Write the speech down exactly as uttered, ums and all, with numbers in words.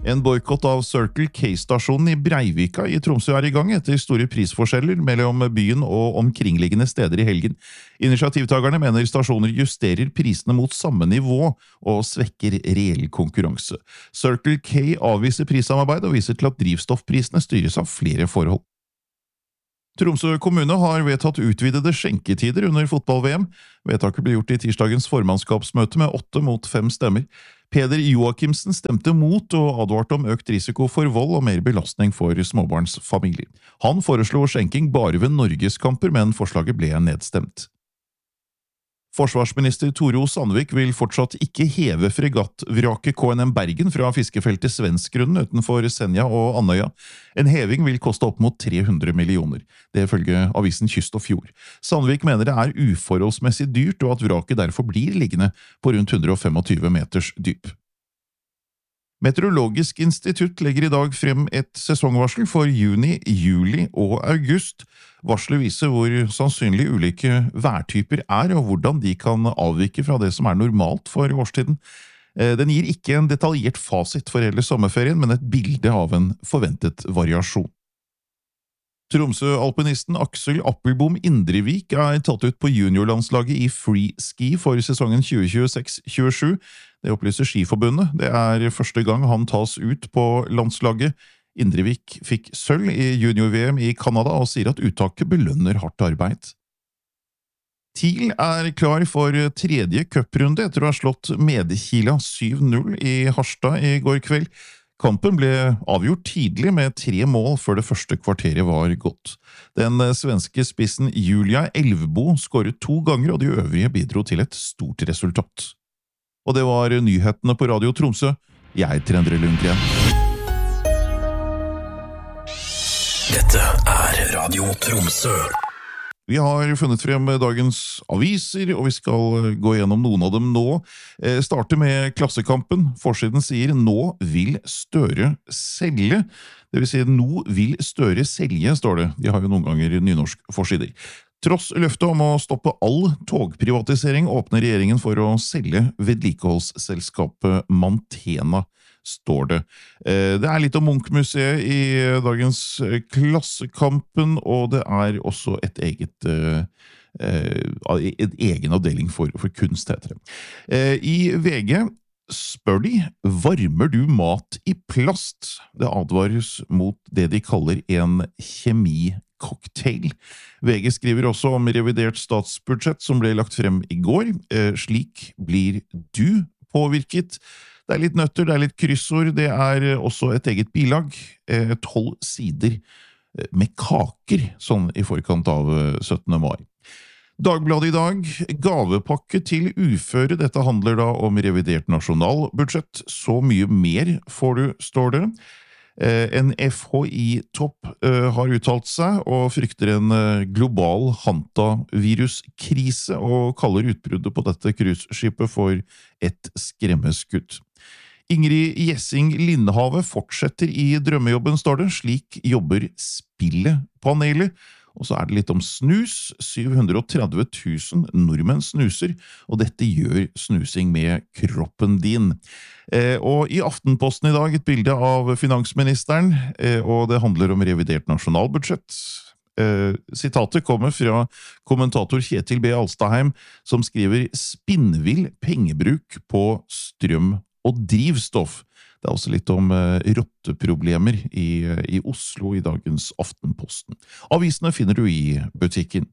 En boykott av Circle K-stasjonen i Breivika i Tromsø er i gang etter store prisforskjeller mellom byen og omkringliggende steder i helgen. Initiativtagerne mener stasjoner justerer prisene mot samme nivå og svekker reell konkurranse. Circle K avviser prissamarbeid og viser til at drivstoffprisene styres av flere forhold. Tromsø kommune har vedtatt utvidede skjenketider under fotball-V M. Vedtaket ble gjort i tirsdagens formannskapsmøte med åtte mot fem stemmer. Peder Joakimsen stemte mot og advarte om økt risiko for vold og mer belastning for småbarnsfamilier. Han foreslo skjenking bare ved norgeskamper, men forslaget ble nedstemt. Forsvarsminister Tore O. Sandvik vil fortsatt ikke heve fregattvraket K N M Bergen fra fiskefeltet Svenskgrunnen utenfor Senja og Andøya. En heving vil koste opp mot tre hundre millioner. Det følger avisen Kyst og Fjord. Sandvik mener det er uforholdsmessig dyrt, og at vraket derfor blir liggende på rundt hundre og tjuefem meters dyp. Meteorologisk institutt legger i dag frem et sesongvarsel for juni, juli og august. Varselet viser hvor sannsynlig ulike værtyper er, og hvordan de kan avvike fra det som er normalt for årstiden. Den gir ikke en detaljert fasit for hele sommerferien, men et bilde av en forventet variasjon. Tromsø-alpinisten Aksel Appelbom Indrevik er tatt ut på juniorlandslaget i freeski for sesongen tjue tjueseks tjuesju. Det opplyser Skiforbundet. Det er første gang han tas ut på landslaget. Indrevik fikk sølv i junior-V M i Kanada og sier at uttaket belønner hardt arbeid. TIL er klar for tredje cuprunde etter å ha slått Medkila syv null i Harstad i går kveld. Kampen ble avgjort tidlig med tre mål før det første kvarteret var gått. Den svenske spissen Julia Elvbo skåret to ganger, og de øvrige bidro til et stort resultat. Og det var nyhetene på Radio Tromsø. Jeg heter Endre Lundgren. Dette er Radio Tromsø. Vi har funnet frem dagens aviser, og vi skal gå gjennom noen av dem nå. Starte med Klassekampen. Forsiden sier «Nå vil Støre selge». Det vil si «Nå vil Støre selge», står det. De har jo noen ganger nynorsk forsider. Tross løftet om å stoppe all togprivatisering åpner regjeringen for å selge vedlikeholdsselskapet Mantena, står det. Det er litt om Munch-museet i dagens Klassekampen, og det er også et eget en egen avdeling for, for kunst, heter det. I V G spør de, varmer du mat i plast? Det advares mot det de kaller en kjemi-cocktail. V G skriver også om revidert statsbudsjett som ble lagt frem i går. Slik blir du påvirket. Det er litt nøtter, det er litt kryssord, det er også et eget bilag, tolv sider med kaker, sånn i forkant av syttende mai. Dagbladet i dag, gavepakke til uføre, dette handler da om revidert nasjonalbudsjett, så mye mer får du, står det. En F H I-topp har uttalt seg og frykter en global hantaviruskrise og kaller utbruddet på dette cruiseskipet for et skremmeskudd. Ingrid Gjessing Lindhave fortsetter i drømmejobben, står det. Slik jobber Spillepanelet. Og så er det litt om snus. syv hundre og tretti tusen nordmenn snuser, og dette gjør snusing med kroppen din. Eh, og i Aftenposten i dag et bilde av finansministeren, eh, og det handler om revidert nasjonalbudsjett. Eh, sitatet kommer fra kommentator Kjetil B. Alstaheim, som skriver «Spinnvill pengebruk på strøm og drivstoff». Det er også litt om uh, rotteproblemer i, uh, i Oslo i dagens Aftenposten. Avisene finner du i butikken.